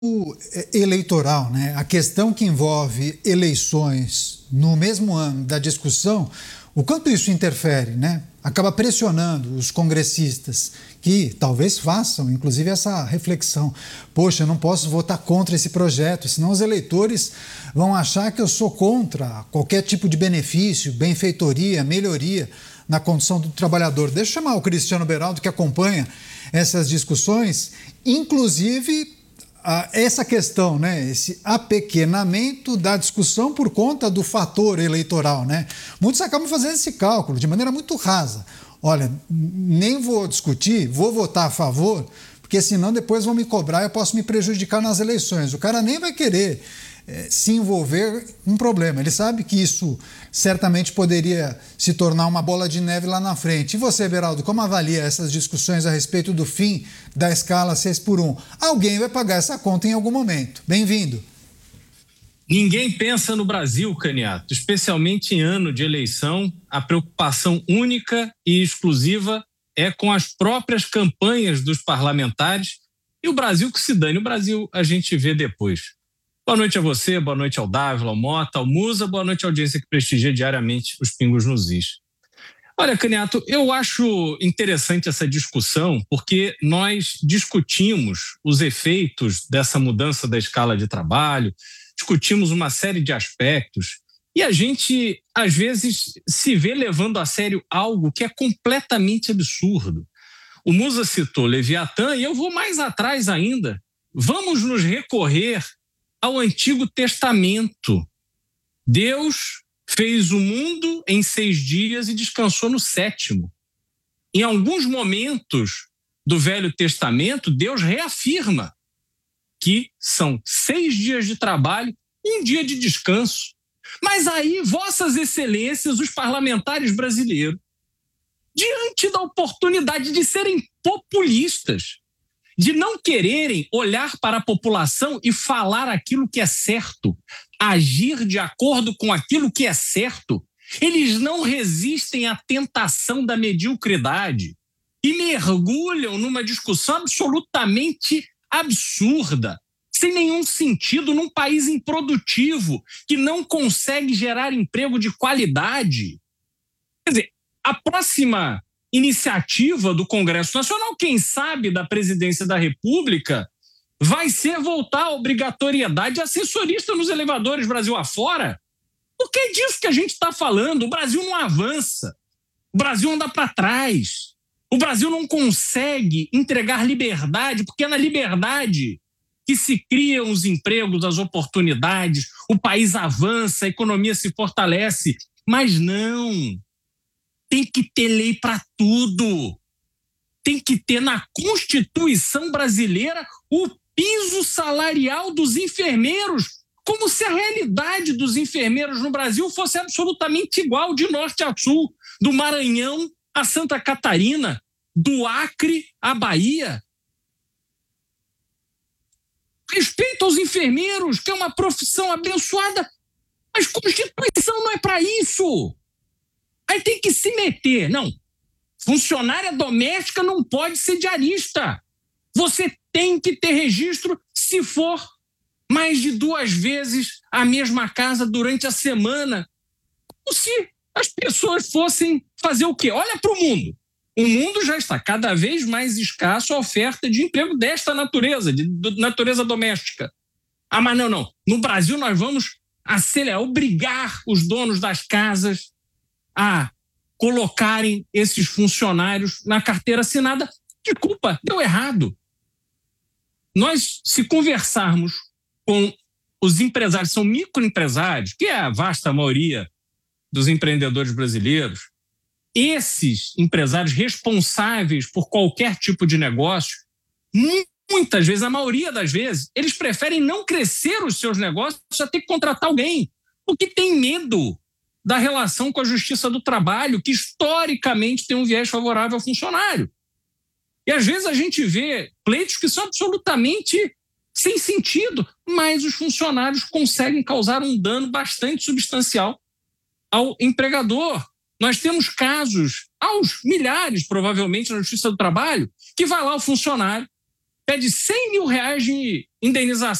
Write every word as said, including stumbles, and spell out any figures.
eleitoral, né? A questão que envolve eleições no mesmo ano da discussão, o quanto isso interfere, né? Acaba pressionando os congressistas que talvez façam, inclusive, essa reflexão. Poxa, eu não posso votar contra esse projeto, senão os eleitores vão achar que eu sou contra qualquer tipo de benefício, benfeitoria, melhoria na condição do trabalhador. Deixa eu chamar o Cristiano Beraldo, que acompanha essas discussões, inclusive essa questão, né, esse apequenamento da discussão por conta do fator eleitoral, né? Muitos acabam fazendo esse cálculo de maneira muito rasa. Olha, nem vou discutir, vou votar a favor, porque senão depois vão me cobrar e eu posso me prejudicar nas eleições. O cara nem vai querer é, se envolver com um problema. Ele sabe que isso certamente poderia se tornar uma bola de neve lá na frente. E você, Beraldo, como avalia essas discussões a respeito do fim da escala seis por um? Alguém vai pagar essa conta em algum momento. Bem-vindo. Ninguém pensa no Brasil, Caniato, especialmente em ano de eleição. A preocupação única e exclusiva é com as próprias campanhas dos parlamentares e o Brasil que se dane. O Brasil a gente vê depois. Boa noite a você, boa noite ao Dávila, ao Mota, ao Musa, boa noite à audiência que prestigia diariamente os Pingos nos Is. Olha, Caniato, eu acho interessante essa discussão porque nós discutimos os efeitos dessa mudança da escala de trabalho, discutimos uma série de aspectos e a gente, às vezes, se vê levando a sério algo que é completamente absurdo. O Musa citou Leviatã e eu vou mais atrás ainda. Vamos nos recorrer ao Antigo Testamento. Deus fez o mundo em seis dias e descansou no sétimo. Em alguns momentos do Velho Testamento, Deus reafirma que são seis dias de trabalho, um dia de descanso. Mas aí, vossas excelências, os parlamentares brasileiros, diante da oportunidade de serem populistas, de não quererem olhar para a população e falar aquilo que é certo, agir de acordo com aquilo que é certo, eles não resistem à tentação da mediocridade e mergulham numa discussão absolutamente absurda, sem nenhum sentido, num país improdutivo que não consegue gerar emprego de qualidade. Quer dizer, a próxima iniciativa do Congresso Nacional, quem sabe da Presidência da República, vai ser voltar à obrigatoriedade assessorista nos elevadores Brasil afora. Porque é disso que a gente está falando. O Brasil não avança. O Brasil anda para trás. O Brasil não consegue entregar liberdade, porque é na liberdade que se criam os empregos, as oportunidades, o país avança, a economia se fortalece. Mas não. Tem que ter lei para tudo. Tem que ter na Constituição brasileira o piso salarial dos enfermeiros, como se a realidade dos enfermeiros no Brasil fosse absolutamente igual de norte a sul, do Maranhão a Santa Catarina, do Acre à Bahia. Respeito aos enfermeiros, que é uma profissão abençoada, mas Constituição não é para isso. Aí tem que se meter. Não, funcionária doméstica não pode ser diarista. Você tem que ter registro se for mais de duas vezes a mesma casa durante a semana. Como se as pessoas fossem fazer o quê? Olha para o mundo. O mundo já está cada vez mais escasso a oferta de emprego desta natureza, de, de natureza doméstica. Ah, mas não, não. No Brasil nós vamos acelerar, obrigar os donos das casas a colocarem esses funcionários na carteira assinada. Desculpa, deu errado. Nós, se conversarmos com os empresários, são microempresários, que é a vasta maioria dos empreendedores brasileiros, esses empresários responsáveis por qualquer tipo de negócio, muitas vezes, a maioria das vezes, eles preferem não crescer os seus negócios a ter que contratar alguém, porque tem medo da relação com a Justiça do Trabalho, que historicamente tem um viés favorável ao funcionário. E às vezes a gente vê pleitos que são absolutamente sem sentido, mas os funcionários conseguem causar um dano bastante substancial ao empregador. Nós temos casos, aos milhares, provavelmente, na Justiça do Trabalho, que vai lá o funcionário, pede cem mil reais de indenização